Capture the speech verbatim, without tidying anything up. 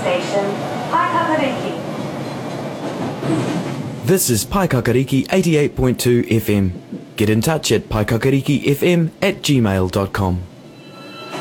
station, Paikakariki. This is Paikakariki eighty-eight point two F M. Get in touch at paikakarikifm at gmail dot com.